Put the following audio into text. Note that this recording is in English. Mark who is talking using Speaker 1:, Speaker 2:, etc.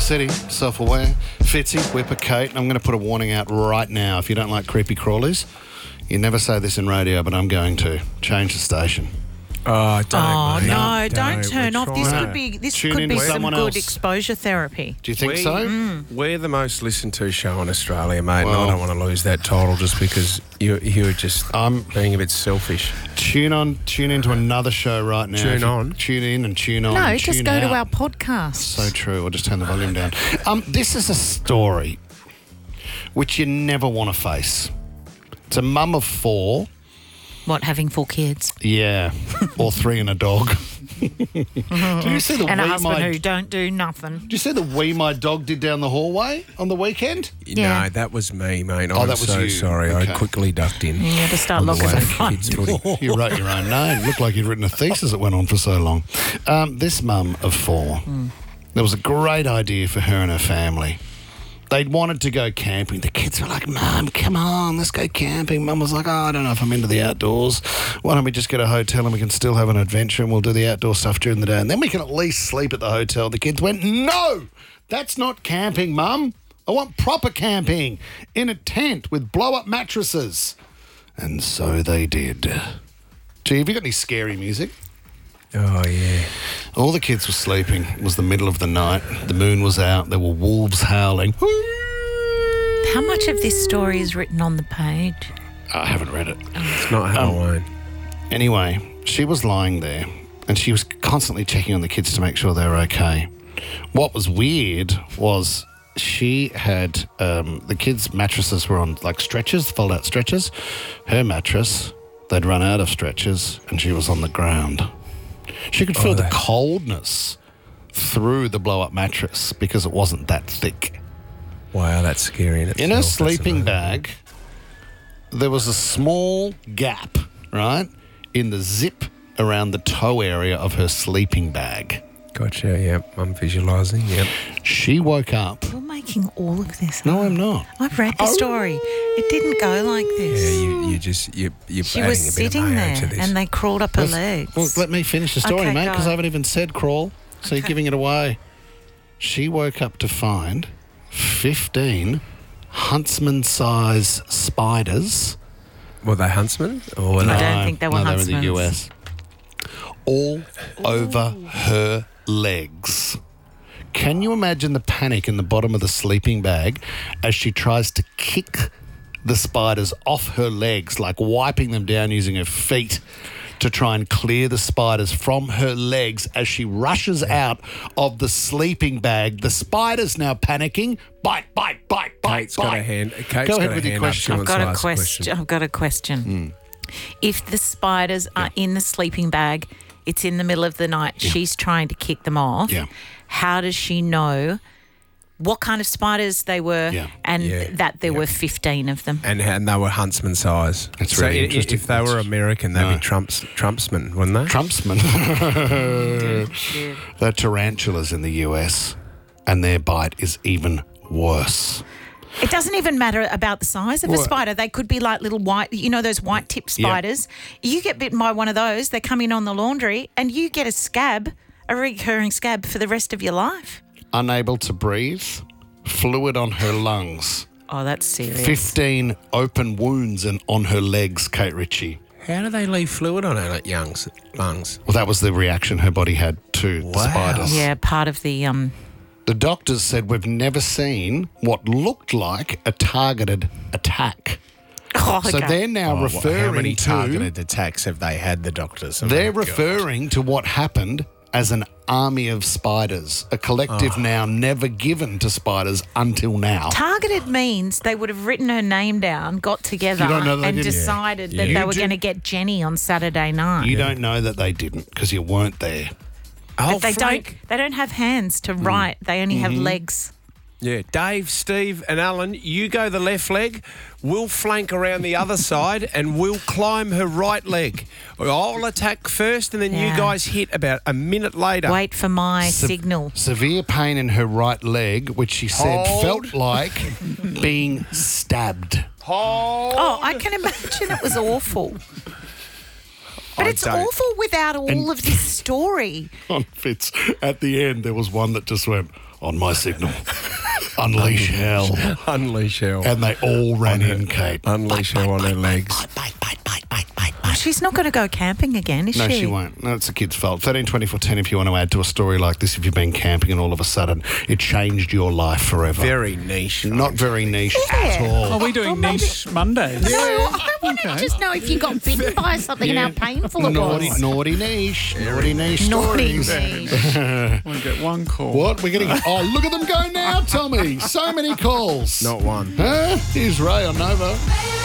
Speaker 1: City, self-aware. Fitzy, Whipper, Kate. I'm going to put a warning out right now. If you don't like creepy crawlies, you never say this in radio, but I'm going to change the station.
Speaker 2: Oh, don't.
Speaker 3: No, don't turn off. This could
Speaker 1: Tune in
Speaker 3: be
Speaker 1: to
Speaker 3: some
Speaker 1: someone
Speaker 3: good
Speaker 1: else.
Speaker 3: exposure therapy.
Speaker 1: Do you think so?
Speaker 2: We're the most listened to show in Australia, mate, and
Speaker 1: Well-
Speaker 2: I don't want to lose that title just because you're just being a bit selfish.
Speaker 1: Tune in to another show right now.
Speaker 2: Tune
Speaker 1: If you
Speaker 2: on.
Speaker 1: Tune in and tune on.
Speaker 3: No,
Speaker 1: and
Speaker 3: just
Speaker 1: tune
Speaker 3: go to
Speaker 1: out.
Speaker 3: our podcast.
Speaker 1: So true. I'll just turn the volume down. This is a story which you never want to face. It's a mum of 4.
Speaker 3: What, having 4 kids?
Speaker 1: Yeah. Or 3 and a dog. Do you see the
Speaker 3: And a
Speaker 1: wee
Speaker 3: husband
Speaker 1: my...
Speaker 3: who don't do nothing.
Speaker 1: Do you see the wee my dog did down the hallway on the weekend?
Speaker 3: Yeah.
Speaker 2: No, that was me, mate.
Speaker 1: Oh,
Speaker 2: I'm
Speaker 1: that was
Speaker 2: so
Speaker 1: you.
Speaker 2: sorry.
Speaker 1: Okay.
Speaker 2: I quickly ducked in.
Speaker 3: You got to start
Speaker 2: on the
Speaker 3: looking
Speaker 2: way
Speaker 3: for
Speaker 2: to
Speaker 3: fun.
Speaker 2: kids' footy.
Speaker 1: You wrote your own name. Looked like you'd written a thesis that went on for so long. This mum of 4, there was a great idea for her and her family. They'd wanted to go camping. The kids were like, Mum, come on, let's go camping. Mum was like, I don't know if I'm into the outdoors. Why don't we just get a hotel and we can still have an adventure and we'll do the outdoor stuff during the day and then we can at least sleep at the hotel. The kids went, no, that's not camping, Mum. I want proper camping in a tent with blow-up mattresses. And so they did. Gee, have you got any scary music?
Speaker 2: Oh, yeah.
Speaker 1: All the kids were sleeping. It was the middle of the night. The moon was out. There were wolves howling.
Speaker 3: How much of this story is written on the page?
Speaker 1: I haven't read it.
Speaker 2: It's not Halloween.
Speaker 1: Anyway, she was lying there and she was constantly checking on the kids to make sure they were okay. What was weird was she had the kids' mattresses were on like stretchers, fold-out stretchers. Her mattress, they'd run out of stretchers and she was on the ground. She could feel the coldness through the blow-up mattress because it wasn't that thick.
Speaker 2: Wow, that's scary in itself.
Speaker 1: In her
Speaker 2: That's
Speaker 1: sleeping
Speaker 2: amazing.
Speaker 1: bag, there was a small gap, right, in the zip around the toe area of her sleeping bag.
Speaker 2: Gotcha, yep. I'm visualising, yep.
Speaker 1: She woke up.
Speaker 3: You're making all of this
Speaker 1: No,
Speaker 3: up.
Speaker 1: I'm not.
Speaker 3: I've read the story. It didn't go like
Speaker 2: Yeah,
Speaker 3: this.
Speaker 2: you're
Speaker 3: She
Speaker 2: adding
Speaker 3: was
Speaker 2: a bit
Speaker 3: sitting
Speaker 2: of mayo
Speaker 3: there
Speaker 2: to this.
Speaker 3: and they crawled up her legs.
Speaker 1: Well, let me finish the story,
Speaker 3: Okay,
Speaker 1: mate,
Speaker 3: go
Speaker 1: because I
Speaker 3: on.
Speaker 1: haven't even said crawl. So you're giving it away. She woke up to find 15 huntsman-size spiders.
Speaker 2: Were they huntsmen? Or were
Speaker 3: I
Speaker 2: they...
Speaker 3: don't think they were
Speaker 1: no, they were in the
Speaker 3: huntsmans.
Speaker 1: US. All over her legs. Can you imagine the panic in the bottom of the sleeping bag as she tries to kick the spiders off her legs, like wiping them down using her feet to try and clear the spiders from her legs as she rushes out of the sleeping bag. The spiders now panicking. Bite, bite, bite, bite,
Speaker 2: Kate's got a hand. Kate's
Speaker 1: Go ahead
Speaker 2: got
Speaker 1: with
Speaker 2: a
Speaker 1: your
Speaker 2: hand
Speaker 1: question.
Speaker 2: up. She
Speaker 3: I've got a
Speaker 2: wants to ask
Speaker 3: question. I've got a question. If the spiders are in the sleeping bag, it's in the middle of the night, she's trying to kick them off.
Speaker 1: Yeah.
Speaker 3: How does she know what kind of spiders they were and
Speaker 2: Yeah.
Speaker 3: that there were 15 of them?
Speaker 2: And they were huntsman size.
Speaker 1: That's
Speaker 2: so
Speaker 1: really interesting.
Speaker 2: If they were American, they'd be Trumpsmen, wouldn't they?
Speaker 1: Trumpsmen. They're tarantulas in the US, and their bite is even worse.
Speaker 3: It doesn't even matter about the size of a spider. They could be like little white, those white tip spiders. You get bitten by one of those, they come in on the laundry, and you get a scab, a recurring scab for the rest of your life.
Speaker 1: Unable to breathe, fluid on her lungs,
Speaker 3: Oh, that's serious.
Speaker 1: 15 open wounds on her legs, Kate Ritchie.
Speaker 2: How do they leave fluid on her lungs?
Speaker 1: Well, that was the reaction her body had to the spiders.
Speaker 3: Yeah, part of the
Speaker 1: The doctors said we've never seen what looked like a targeted attack.
Speaker 3: Oh,
Speaker 1: So
Speaker 3: okay.
Speaker 1: they're now referring
Speaker 2: How many
Speaker 1: to...
Speaker 2: targeted attacks have they had, the doctors? Oh,
Speaker 1: They're
Speaker 2: my God.
Speaker 1: referring to what happened as an army of spiders, a collective now never given to spiders until now.
Speaker 3: Targeted means they would have written her name down, got together,
Speaker 1: You don't know they
Speaker 3: and
Speaker 1: didn't?
Speaker 3: decided that
Speaker 1: You
Speaker 3: they were
Speaker 1: do-
Speaker 3: going to get Jenny on Saturday night.
Speaker 1: You don't know that they didn't because you weren't there.
Speaker 2: Oh,
Speaker 3: But they
Speaker 2: Frank.
Speaker 3: don't have hands to write. They only have legs.
Speaker 2: Yeah, Dave, Steve, and Alan, you go the left leg. We'll flank around the other side, and we'll climb her right leg. I'll attack first, and then you
Speaker 3: Yeah.
Speaker 2: guys hit about a minute later.
Speaker 3: Wait for my signal.
Speaker 1: Severe pain in her right leg, which she said
Speaker 2: Hold.
Speaker 1: felt like being stabbed.
Speaker 2: Hold.
Speaker 3: Oh, I can imagine it was awful. But it's awful without all of this story.
Speaker 1: On Fitz, at the end, there was one that just went, on my signal, unleash hell.
Speaker 2: Unleash hell.
Speaker 1: And they all ran in, Kate.
Speaker 2: Unleash hell on her legs.
Speaker 3: Oh, she's not going to go camping again, is
Speaker 1: No,
Speaker 3: she?
Speaker 1: she won't. No, it's the kid's fault. 13 24 10 if you want to add to a story like this, if you've been camping and all of a sudden it changed your life forever.
Speaker 2: Very niche.
Speaker 1: Not very niche at all.
Speaker 4: Are we doing niche Mondays?
Speaker 3: No, I want to just know if you got bitten by something and how painful it was.
Speaker 1: Naughty niche. Naughty niche
Speaker 3: Naughty
Speaker 1: stories.
Speaker 3: me.
Speaker 4: We get one call.
Speaker 1: What? We're getting... Oh, look at them go now, Tommy. So many calls.
Speaker 2: Not one.
Speaker 1: Huh? Here's Ray on Nova.